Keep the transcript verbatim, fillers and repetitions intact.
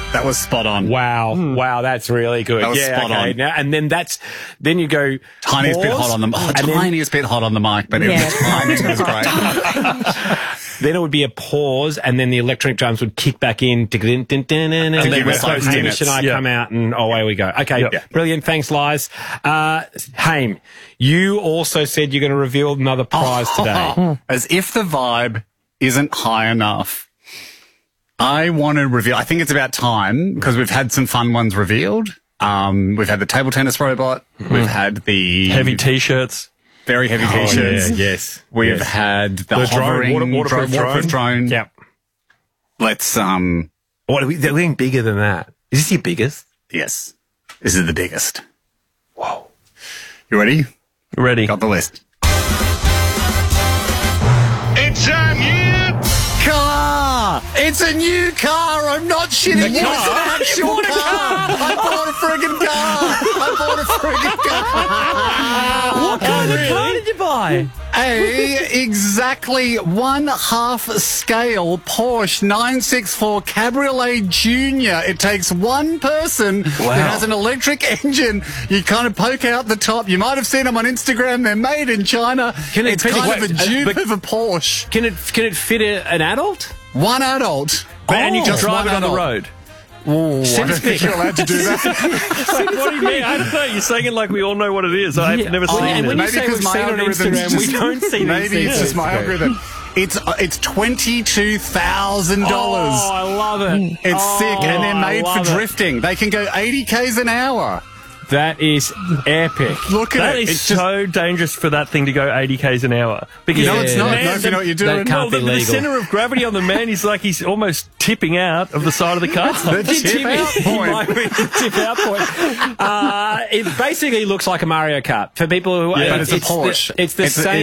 That was spot on. Wow, mm. wow, that's really good. That was yeah, spot okay. on. Now, and then that's then you go tiniest pause, bit hot on the oh, and tiniest then, bit hot on the mic, but Yeah. it was timing was great. Then it would be a pause, and then the electronic drums would kick back in, and then give West it five Coast Hamish minutes. and I Yeah. come out, and away we go. Okay, Yeah. brilliant. Thanks, Lies. Uh, Haim, you also said you're going to reveal another prize today. As if the vibe isn't high enough, I want to reveal, I think it's about time, because we've had some fun ones revealed. Um, we've had the table tennis robot. Mm-hmm. We've had the... Heavy T-shirts. Very heavy Oh, T-shirts. yeah, yes. We've yes. had the, The drone, hovering water- waterproof dro- waterproof drone. Yep. Let's, um... What are we, they're getting bigger than that. Is this your biggest? Yes. This is the biggest. Whoa. You ready? Ready. Got the list. It's a new Car! It's a new car! I'm not shitting you. It's an actual car! I bought a friggin' car! I bought a friggin' car! What kind of car did you buy? A exactly one half scale Porsche nine sixty-four Cabriolet Junior. It takes one person Wow. that has an electric engine. You kind of poke out the top. You might have seen them on Instagram. They're made in China. Can it it's fit- kind wait, of a uh, dupe but- of a Porsche. Can it can it fit a, an adult? One adult. And you can Just drive one it on the adult. road. Ooh, I don't think you're allowed to do that. What do you mean? I don't know. You're saying it like we all know what it is. I've Yeah. never Oh, seen and it. when you Maybe say because we've my seen it on algorithm's Instagram, just- we don't see these Maybe things. it's just my algorithm. It's uh, it's twenty two thousand dollars. Oh, I love it. It's Oh, sick, and they're I made for love it. drifting. They can go eighty k's an hour. That is epic. Look at That it. is It's just, so dangerous for that thing to go eighty k's an hour. Because no, it's Yeah. not. Man, No, if you know what you're that doing. can't well, be the, the legal. center of gravity on the man is like he's almost tipping out of the side of the car. The tip out He point. might be the tip out point. Uh, it basically looks like a Mario Kart for people who. Yeah, but it's a the- Porsche. It's the It's a- same.